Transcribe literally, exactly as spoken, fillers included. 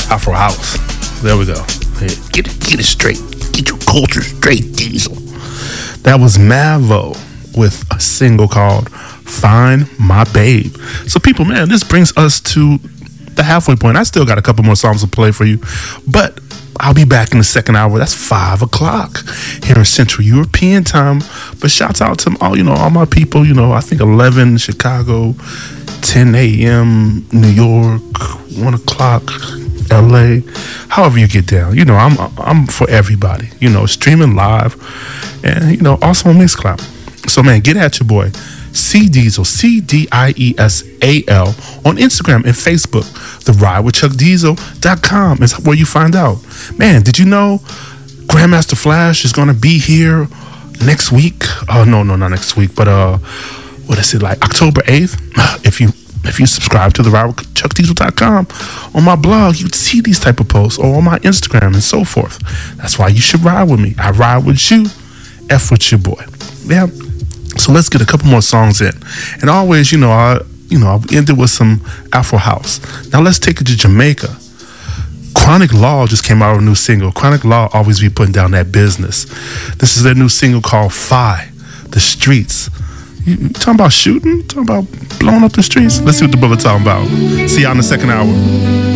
Afro House. There we go. Hey, get it, get it straight. Get your culture straight, Diesel. That was Mavo with a single called Find My Babe. So people, man, this brings us to the halfway point. I still got a couple more songs to play for you, but I'll be back in the second hour. That's five o'clock here in Central European time. But shouts out to all, you know, all my people, you know, I think eleven Chicago, ten a.m. New York, one o'clock L A, however you get down. You know, I'm I'm for everybody, you know, streaming live and, you know, also on Mixcloud. So, man, get at your boy. C Diesel, C D I E S A L on Instagram and Facebook. The Ride with Chuck Diesel dot com is where you find out. Man, did you know Grandmaster Flash is going to be here next week? Oh, no, no, not next week, but uh, what is it, like October eighth? If you if you subscribe to the Ride with Chuck Diesel dot com on my blog, you'd see these type of posts, or on my Instagram and so forth. That's why you should ride with me. I ride with you, F with your boy. Yeah. So let's get a couple more songs in. And always, you know, I you know, I'll end it with some Afro House. Now let's take it to Jamaica. Chronic Law just came out with a new single. Chronic Law always be putting down that business. This is their new single called Fi, The Streets. You, you talking about shooting? Talking about blowing up the streets? Let's see what the brother talking about. See y'all in the second hour.